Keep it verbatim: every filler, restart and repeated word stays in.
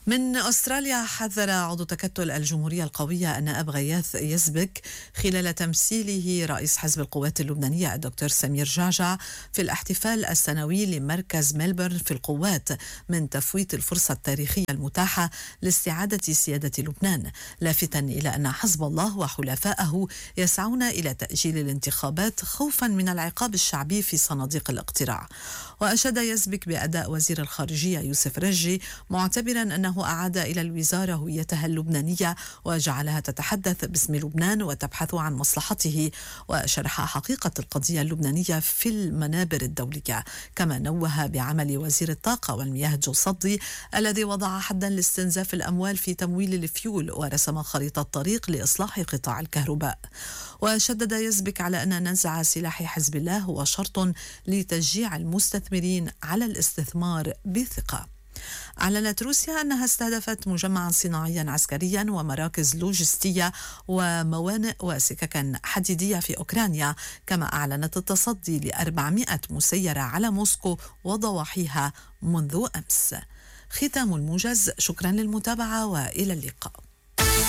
من أستراليا حذر عضو تكتل الجمهورية القوية النائب غياث يزبك خلال تمثيله رئيس حزب القوات اللبنانية الدكتور سمير جعجع في الاحتفال السنوي لمركز ملبورن في القوات من تفويت الفرصة التاريخية المتاحة لاستعادة سيادة لبنان، لافتا إلى أن حزب الله وحلفائه يسعون إلى تأجيل الانتخابات خوفا من العقاب الشعبي في صناديق الاقتراع. وأشاد يزبك بأداء وزير الخارجية يوسف رجي، معتبرا أنه أعاد إلى الوزارة هويتها اللبنانية وجعلها تتحدث باسم لبنان وتبحث عن مصلحته، وشرح حقيقة القضية اللبنانية في المنابر الدولية. كما نوه بعمل وزير الطاقة والمياه جو صدي الذي وضع حدا لاستنزاف الأموال في تمويل الفيول ورسم خريطة طريق لإصلاح قطاع الكهرباء. وشدد يزبك على أن نزع سلاح حزب الله هو شرط لتشجيع المستثمرين على الاستثمار بثقة. أعلنت روسيا أنها استهدفت مجمعا صناعيا عسكريا ومراكز لوجستية وموانئ وسككا حديدية في أوكرانيا، كما أعلنت التصدي لأربعمائة مسيرة على موسكو وضواحيها منذ أمس. ختام الموجز، شكرا للمتابعة وإلى اللقاء.